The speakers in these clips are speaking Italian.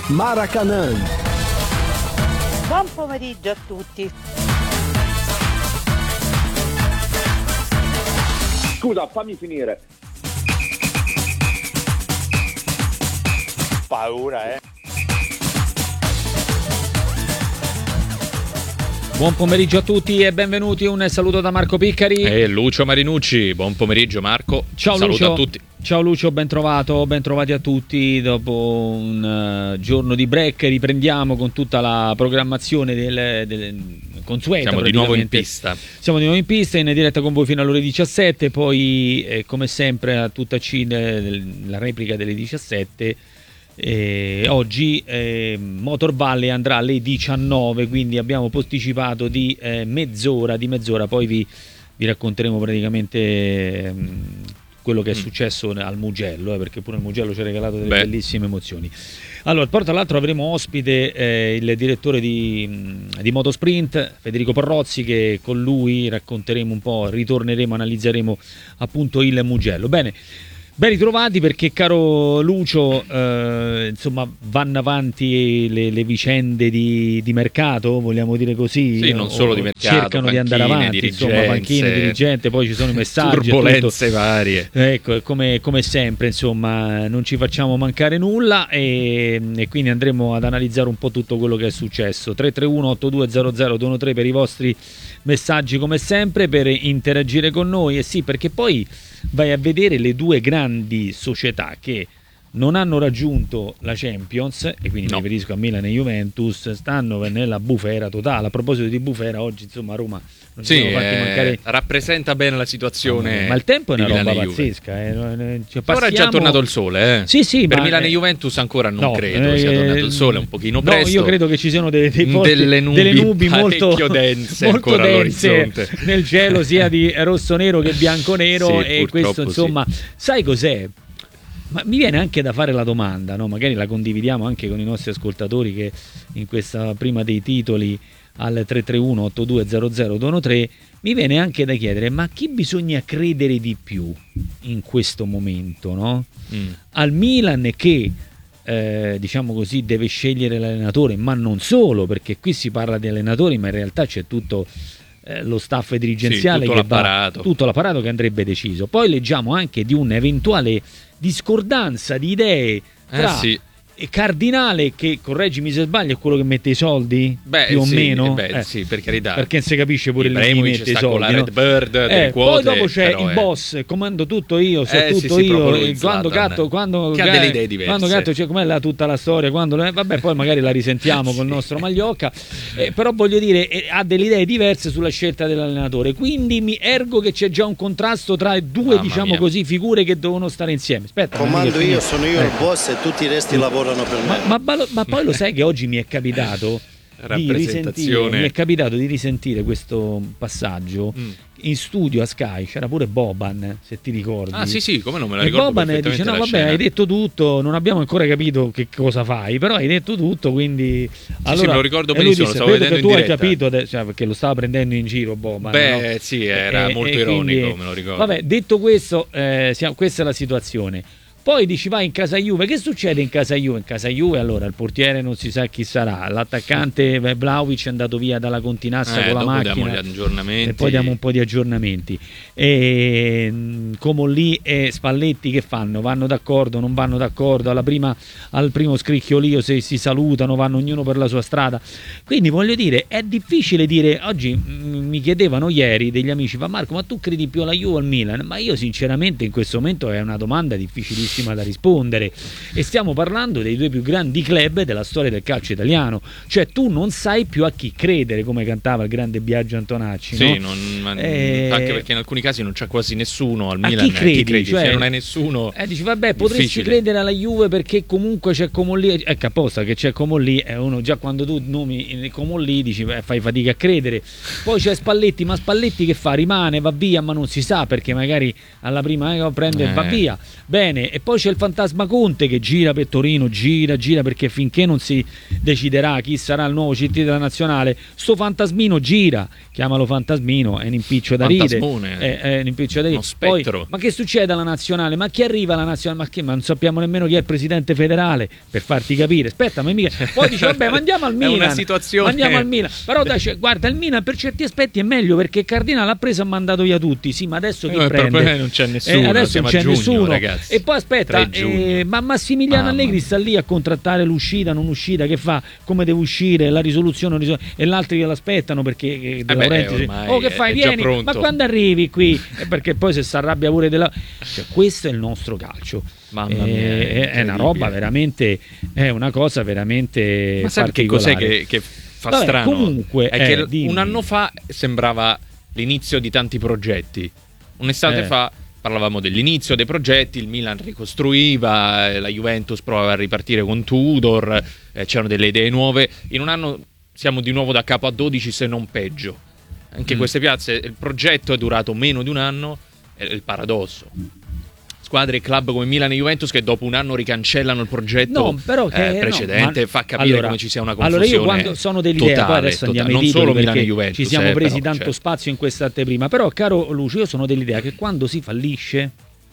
Maracanã. Buon pomeriggio a tutti. Scusa, fammi finire. Paura, eh. Buon pomeriggio a tutti e benvenuti. Un saluto da Marco Piccari e Lucio Marinucci. Buon pomeriggio Marco. Ciao Saluto Lucio. a tutti. Ciao Lucio, ben trovati a tutti. Dopo un giorno di break riprendiamo con tutta la programmazione del consueta. Siamo di nuovo in pista. Siamo di nuovo in pista, in diretta con voi fino alle ore 17. Poi come sempre a tutta C la replica delle 17. Oggi Motor Valley andrà alle 19, quindi abbiamo posticipato di mezz'ora. Poi vi racconteremo praticamente quello che è successo al Mugello, perché pure il Mugello ci ha regalato delle bellissime emozioni. Allora, poi tra l'altro avremo ospite il direttore di Motosprint, Federico Porrozzi, che con lui racconteremo un po', ritorneremo, analizzeremo appunto il Mugello. Bene. Ben ritrovati, perché caro Lucio, insomma vanno avanti le vicende di mercato, vogliamo dire così? Sì, non solo di mercato, cercano di andare avanti, insomma, panchine, dirigente, poi ci sono i messaggi, turbolenze varie. Ecco, come sempre, insomma, non ci facciamo mancare nulla e quindi andremo ad analizzare un po' tutto quello che è successo. 331-8200-213 per i vostri messaggi, come sempre, per interagire con noi. E sì, perché poi vai a vedere le due grandi società che non hanno raggiunto la Champions, e quindi mi riferisco a Milan e Juventus, stanno nella bufera totale. A proposito di bufera, oggi insomma a Roma non ci siamo fatti mancare. Rappresenta bene la situazione. Ma il tempo è una roba Milano pazzesca. Ora è già tornato il sole, Sì, per ma Milano e Juventus ancora non credo sia tornato il sole, un pochino presto. Io credo che ci siano delle nubi molto dense ancora all'orizzonte nel cielo, sia di rosso-nero che bianco-nero, sì, e questo insomma, sai cos'è? Ma mi viene anche da fare la domanda, no? Magari la condividiamo anche con i nostri ascoltatori, che in questa prima dei titoli al 331-8200-213 mi viene anche da chiedere: ma a chi bisogna credere di più in questo momento, no? Al Milan, che diciamo così deve scegliere l'allenatore, ma non solo, perché qui si parla di allenatori, ma in realtà c'è tutto lo staff dirigenziale, tutto l'apparato che andrebbe deciso. Poi leggiamo anche di un'eventuale discordanza di idee tra Cardinale, che, correggimi se sbaglio, è quello che mette i soldi, più o meno. Sì, per carità, perché non si capisce pure lì chi mette i soldi, con la Red Bird, delle quote, poi dopo c'è il boss, comando tutto io, so tutto io, quando che ha delle idee diverse, quando gatto, cioè, com'è tutta la storia, vabbè, poi magari la risentiamo col nostro Magliocca, però voglio dire, ha delle idee diverse sulla scelta dell'allenatore, quindi mi ergo che c'è già un contrasto tra due, diciamo così, figure che devono stare insieme. Aspetta, comando io, sono io il boss e tutti i resti lavorano per me. Ma poi lo sai che oggi mi è capitato di risentire questo passaggio in studio a Sky. C'era pure Boban, se ti ricordi. Sì, come non me la ricordo. E Boban dice: no, vabbè, hai detto tutto, non abbiamo ancora capito che cosa fai, però hai detto tutto, quindi allora, sì, me lo ricordo benissimo, lo stavo vedendo che tu in hai diretta. capito, perché lo stava prendendo in giro Boban. Sì, era molto ironico, quindi, me lo ricordo. Vabbè, detto questo, questa è la situazione. Poi dici vai in casa Juve, che succede in casa Juve? In casa Juve allora il portiere non si sa chi sarà, l'attaccante Vlahovic è andato via dalla Continassa con la macchina, diamo gli aggiornamenti. E poi diamo un po' di aggiornamenti. E Comolli e Spalletti che fanno? Vanno d'accordo, non vanno d'accordo? Al primo scricchiolio se si salutano, vanno ognuno per la sua strada. Quindi voglio dire, è difficile dire. Oggi mi chiedevano ieri degli amici: ma Marco, ma tu credi più alla Juve o al Milan? Ma io sinceramente in questo momento è una domanda difficilissima da rispondere, e stiamo parlando dei due più grandi club della storia del calcio italiano, cioè tu non sai più a chi credere, come cantava il grande Biagio Antonacci, no? Anche perché in alcuni casi non c'è quasi nessuno al Milan. Chi credi? Cioè, se non hai nessuno, dici vabbè, potresti credere alla Juve perché comunque c'è Comolli, ecco, apposta che c'è Comolli, uno già quando tu nomi Comolli dici fai fatica a credere. Poi c'è Spalletti, ma Spalletti che fa? Rimane, va via, ma non si sa, perché magari alla prima prende e va via. Bene, e poi c'è il fantasma Conte che gira per Torino, gira perché finché non si deciderà chi sarà il nuovo CT della nazionale, sto fantasmino gira, chiamalo fantasmino, è un impiccio da Fantasmone, ride, è un impiccio da ride. uno spettro. Poi, ma che succede alla nazionale? Ma chi arriva alla nazionale? Ma non sappiamo nemmeno chi è il presidente federale, per farti capire. Aspetta, ma mica. Poi dice vabbè, ma andiamo al Milan. È una situazione. Andiamo al Milan. Però dai, guarda, il Milan per certi aspetti è meglio perché Cardinale ha preso e ha mandato via tutti. Sì, ma adesso chi prende? Non c'è nessuno. Adesso non c'è giugno, nessuno. Ragazzi. E poi aspetta, ma Massimiliano Allegri sta lì a contrattare l'uscita, non uscita, che fa? Come deve uscire, la risoluzione e gli altri che l'aspettano perché De Laurentiis che fai? Vieni, ma quando arrivi qui? Perché poi se si arrabbia pure cioè, questo è il nostro calcio. Mamma mia, è una roba veramente, è una cosa veramente. Ma sai che cos'è che fa strano? Comunque è che dimmi. Un anno fa sembrava l'inizio di tanti progetti. Un'estate fa parlavamo dell'inizio dei progetti, il Milan ricostruiva, la Juventus provava a ripartire con Tudor, c'erano delle idee nuove. In un anno siamo di nuovo da capo a 12, se non peggio. Anche queste piazze, il progetto è durato meno di un anno, è il paradosso. Squadre e club come Milan e Juventus che dopo un anno ricancellano il progetto precedente, fa capire come ci sia una confusione. Allora io quando sono dell'idea, poi adesso andiamo ai non titoli, solo Milan e perché Juventus, ci siamo presi però, tanto spazio in questa anteprima, però caro Lucio, io sono dell'idea che quando si fallisce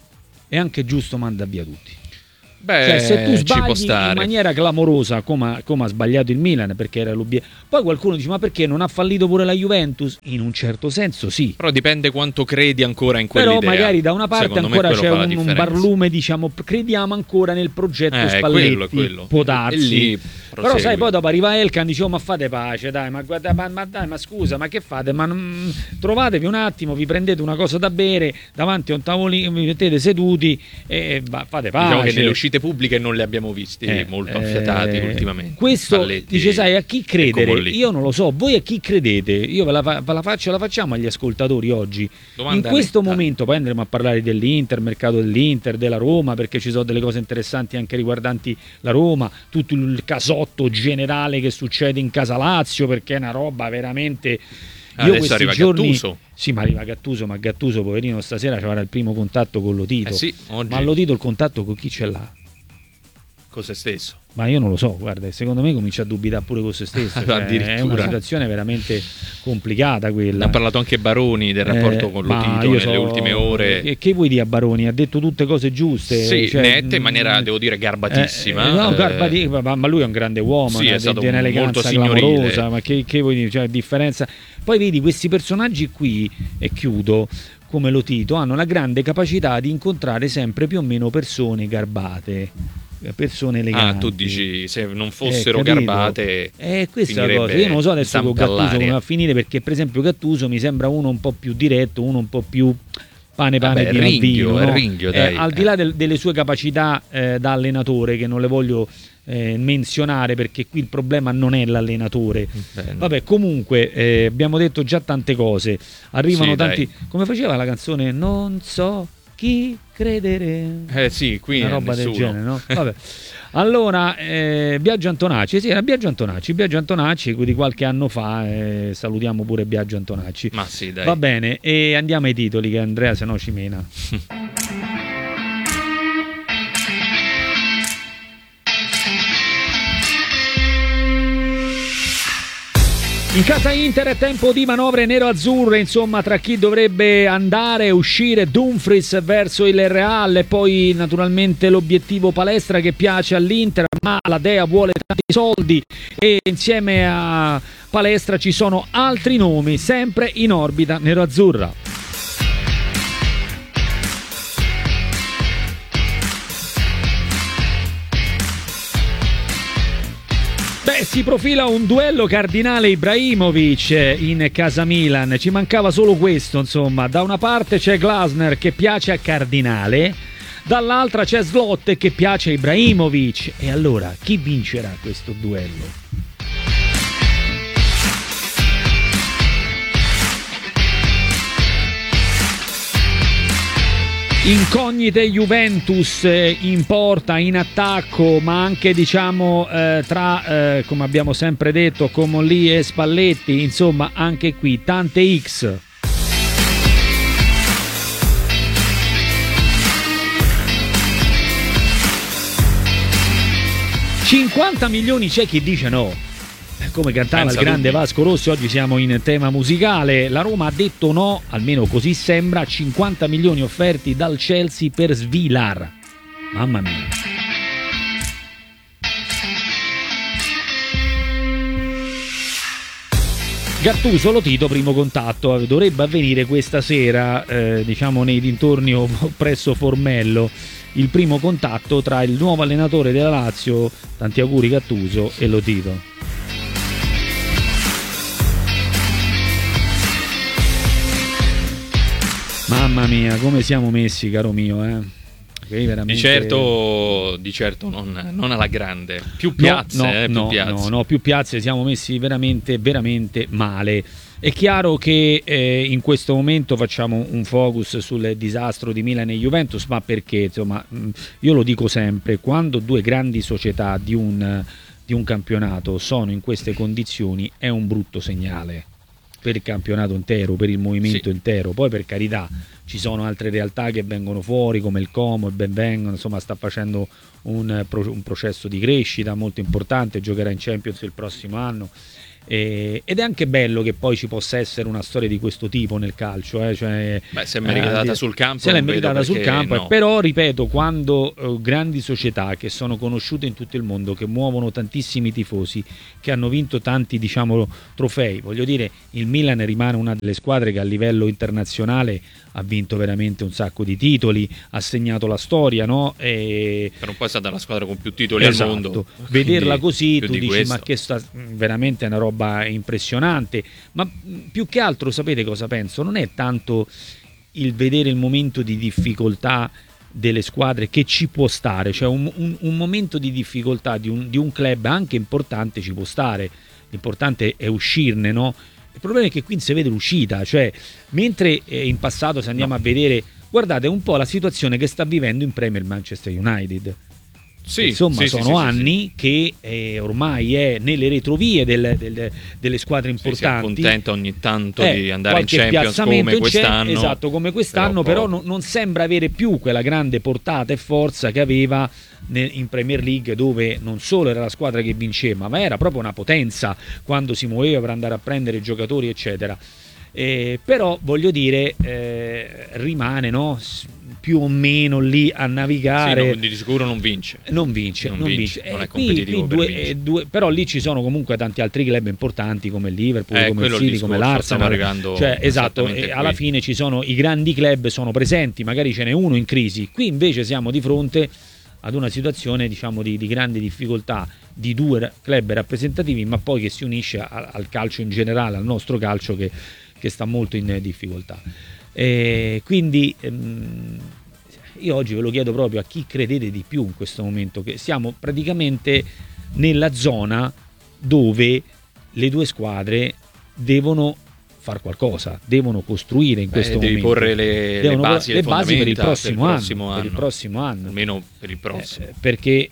è anche giusto mandare via tutti. Cioè, se tu sbagli in maniera clamorosa come ha sbagliato il Milan, perché era l'obiettivo, poi qualcuno dice ma perché non ha fallito pure la Juventus? In un certo senso sì, però dipende quanto credi ancora in quell'idea. Però magari da una parte ancora c'è un barlume, diciamo, crediamo ancora nel progetto Spalletti, quello. Può darsi, però sai, poi dopo arriva Elkan, dice ma fate pace, dai, ma guarda, ma scusa, ma che fate? Ma trovatevi un attimo, vi prendete una cosa da bere davanti a un tavolino, vi mettete seduti e fate pace. Diciamo che nelle uscite pubbliche non li abbiamo visti molto affiatati ultimamente. Questo Spalletti, dice, sai, a chi credere? Io non lo so, voi a chi credete? Io ve la facciamo agli ascoltatori oggi. Domanda in questo momento poi andremo a parlare dell'Inter, mercato dell'Inter, della Roma, perché ci sono delle cose interessanti anche riguardanti la Roma, tutto il casotto generale che succede in Casa Lazio, perché è una roba veramente. Adesso arriva Gattuso. Sì, ma arriva Gattuso, ma Gattuso poverino stasera ci avrà il primo contatto con Lotito. Sì, oggi. Ma Lotito il contatto con chi ce l'ha? Con se stesso. Ma io non lo so, guarda, secondo me comincia a dubitare pure con se stesso. È una situazione veramente complicata quella. Ne ha parlato anche Baroni del rapporto con Lotito nelle ultime ore. E che vuoi dire a Baroni? Ha detto tutte cose giuste. Sì, nette, in maniera, devo dire, garbatissima. Ma lui è un grande uomo, sì, è stato di un'eleganza molto signorile. clamorosa. Ma che vuoi dire? Cioè, differenza. Poi vedi, questi personaggi qui, e chiudo, come Lotito, hanno la grande capacità di incontrare sempre più o meno persone garbate. Persone eleganti. Tu dici se non fossero garbate questa è la cosa. Io non lo so adesso con Gattuso come va a finire, perché per esempio Gattuso mi sembra uno un po' più diretto, uno un po' più pane vino, no? Ringhio, dai. Al di là delle sue capacità da allenatore, che non le voglio menzionare perché qui il problema non è l'allenatore. Vabbè, comunque abbiamo detto già tante cose, arrivano tanti, come faceva la canzone, non so chi credere, sì, qui una roba del genere, no? Vabbè. Allora, Biagio Antonacci, sì, era Biagio Antonacci di qualche anno fa, salutiamo pure Biagio Antonacci. Ma sì, dai. Va bene, e andiamo ai titoli che Andrea se no ci mena. In casa Inter è tempo di manovre nero-azzurre, insomma, tra chi dovrebbe andare e uscire, Dumfries verso il Real, e poi naturalmente l'obiettivo Palestra che piace all'Inter, ma la Dea vuole tanti soldi, e insieme a Palestra ci sono altri nomi sempre in orbita nero-azzurra. Si profila un duello Cardinale Ibrahimovic in casa Milan, ci mancava solo questo, insomma. Da una parte c'è Glasner che piace a Cardinale, dall'altra c'è Slot che piace a Ibrahimovic, e allora chi vincerà questo duello? Incognite Juventus in porta, in attacco, ma anche diciamo tra, come abbiamo sempre detto, Comolli e Spalletti, insomma anche qui tante X. 50 milioni c'è chi dice no. Come cantava Pensa il grande tutti. Vasco Rossi, oggi siamo in tema musicale. La Roma ha detto no, almeno così sembra, a 50 milioni offerti dal Chelsea per Svilar. Mamma mia. Gattuso, Lotito, primo contatto dovrebbe avvenire questa sera, diciamo nei dintorni o presso Formello, il primo contatto tra il nuovo allenatore della Lazio, tanti auguri Gattuso, e Lotito. Mamma mia, come siamo messi, caro mio, veramente... Di certo non alla grande. Più piazze, più piazze. No, più piazze, siamo messi veramente, veramente male. È chiaro che in questo momento facciamo un focus sul disastro di Milan e Juventus, ma perché, insomma, io lo dico sempre, quando due grandi società di un campionato sono in queste condizioni è un brutto segnale per il campionato intero, per il movimento intero. Poi, per carità, ci sono altre realtà che vengono fuori, come il Como, il Benvenga, insomma sta facendo un processo di crescita molto importante, giocherà in Champions il prossimo anno, ed è anche bello che poi ci possa essere una storia di questo tipo nel calcio, cioè, se è meritata sul campo, se l'è meritata sul campo, no. Però ripeto, quando grandi società che sono conosciute in tutto il mondo, che muovono tantissimi tifosi, che hanno vinto tanti, diciamo, trofei, voglio dire, il Milan rimane una delle squadre che a livello internazionale ha vinto veramente un sacco di titoli, ha segnato la storia, no? Per un po' è stata la squadra con più titoli esatto. al mondo. Vederla così, più tu di dici, questo. ma che veramente è una roba impressionante. Ma più che altro, sapete cosa penso? Non è tanto il vedere il momento di difficoltà delle squadre, che ci può stare, cioè un momento di difficoltà di un club anche importante ci può stare, l'importante è uscirne, no? Il problema è che qui si vede l'uscita, cioè mentre in passato, se andiamo a vedere, guardate un po' la situazione che sta vivendo in Premier Manchester United. Sono anni che ormai è nelle retrovie delle squadre importanti. Si accontenta ogni tanto di andare in Champions come quest'anno, però non sembra avere più quella grande portata e forza che aveva in Premier League, dove non solo era la squadra che vinceva, ma era proprio una potenza quando si muoveva per andare a prendere giocatori, eccetera. Però voglio dire, rimane, no? Più o meno lì a navigare. Di sicuro non vince. Non vince. Non è competitivo però lì ci sono comunque tanti altri club importanti, come il Liverpool, come il City, come l'Arsenal. Cioè, esatto, e alla fine ci sono i grandi club, sono presenti, magari ce n'è uno in crisi. Qui invece siamo di fronte ad una situazione, diciamo, di grande difficoltà di due club rappresentativi, ma poi che si unisce al calcio in generale, al nostro calcio che sta molto in difficoltà. Quindi io oggi ve lo chiedo proprio a chi credete di più in questo momento, che siamo praticamente nella zona dove le due squadre devono far qualcosa, devono costruire in questo devi momento. Porre le basi per il prossimo anno. Per il prossimo anno. Almeno per il prossimo. Perché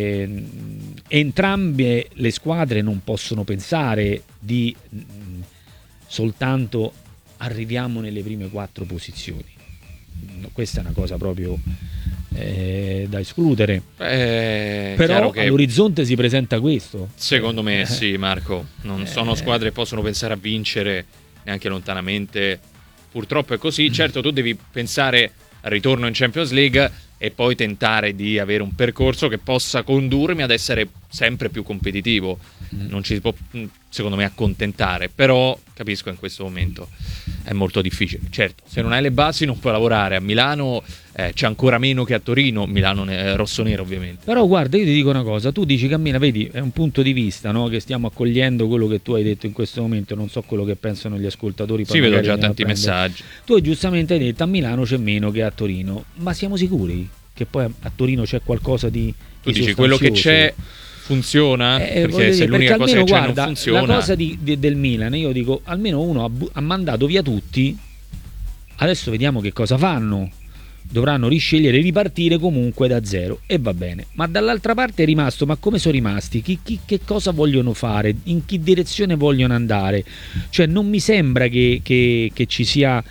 entrambe le squadre non possono pensare di soltanto arriviamo nelle prime 4 posizioni. Questa è una cosa proprio da escludere. Però che all'orizzonte si presenta questo. Secondo me sì, Marco. Non sono squadre che possono pensare a vincere neanche lontanamente. Purtroppo è così. Certo, tu devi pensare al ritorno in Champions League e poi tentare di avere un percorso che possa condurmi ad essere sempre più competitivo. Non ci si può, secondo me, accontentare, però capisco in questo momento è molto difficile. Certo, se non hai le basi non puoi lavorare. A Milano c'è ancora meno che a Torino, Milano rossonero ovviamente. Però guarda, io ti dico una cosa, tu dici cammina, vedi, è un punto di vista, no? Che stiamo accogliendo quello che tu hai detto in questo momento, non so quello che pensano gli ascoltatori. Sì, vedo già tanti messaggi. Tu giustamente hai detto a Milano c'è meno che a Torino, ma siamo sicuri che poi a Torino c'è qualcosa di tu dici quello che c'è funziona? Perché se l'unica cosa che c'è non funziona. La cosa del Milan, io dico, almeno uno ha mandato via tutti, adesso vediamo che cosa fanno. Dovranno riscegliere, ripartire comunque da zero e va bene. Ma dall'altra parte è rimasto, ma come sono rimasti? Che cosa vogliono fare? In che direzione vogliono andare? Cioè non mi sembra che ci sia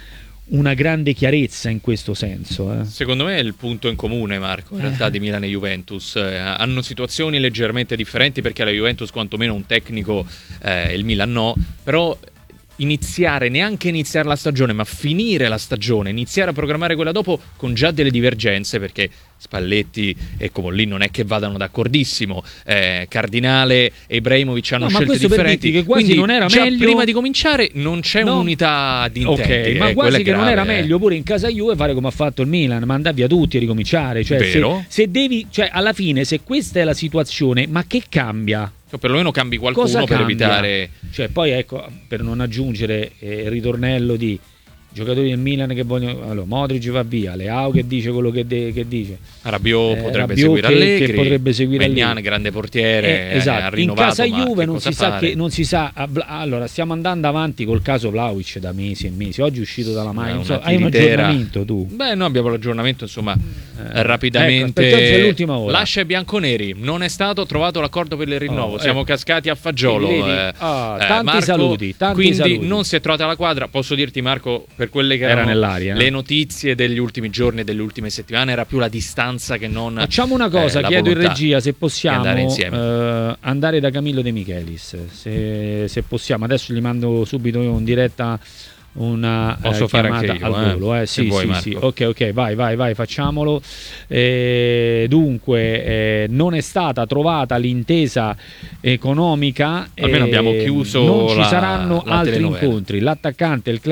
una grande chiarezza in questo senso. Secondo me è il punto in comune, Marco, in realtà di Milan e Juventus. Hanno situazioni leggermente differenti, perché la Juventus quantomeno un tecnico, il Milan no, però neanche iniziare la stagione, ma finire la stagione, iniziare a programmare quella dopo con già delle divergenze, perché Spalletti e Comolli non è che vadano d'accordissimo, Cardinale e Ibrahimovic hanno scelte differenti, che quasi quindi non era già meglio... prima di cominciare non c'è un'unità di intenti. Ok, ma quasi che non era meglio eh. pure in casa Juve fare come ha fatto il Milan, mandare via tutti e ricominciare, cioè Vero. se devi, cioè alla fine, se questa è la situazione, ma che cambia? O perlomeno cambi qualcuno Cosa per cambia? evitare... Cioè, poi ecco, per non aggiungere il ritornello di giocatori del Milan che vogliono... Allora, Modric va via, Leao che dice quello che dice. Rabiot potrebbe Rabiot seguire Allegri, che potrebbe seguire Maignan, Allegri. grande portiere, ha Esatto. In rinnovato, casa ma Juve che non cosa si sa fare? che non si sa. Allora, stiamo andando avanti col caso Vlahovic da mesi e mesi. Oggi è uscito dalla macchina. Una Hai un tiritera. aggiornamento tu? Beh, noi abbiamo l'aggiornamento, insomma, rapidamente. Ecco, aspettiamo l'ultima ora. Lascia i bianconeri, non è stato trovato l'accordo per il rinnovo, siamo cascati a fagiolo. Vedi? Tanti Marco, saluti, quindi saluti. non si è trovata la quadra. Posso dirti, Marco, per quelle che Era erano nell'aria, le notizie degli ultimi giorni e delle ultime settimane, era più la distanza che non... Facciamo una cosa, la chiedo in volontà regia se possiamo di andare insieme. andare da Camillo De Michelis, se possiamo. Adesso gli mando subito in diretta una Posso fare chiamata anche io, al volo. se Sì, vuoi, sì, Marco. sì. Ok, vai, facciamolo. Dunque, non è stata trovata l'intesa economica. Almeno abbiamo chiuso non ci la saranno la altri telenovela. incontri. L'attaccante, il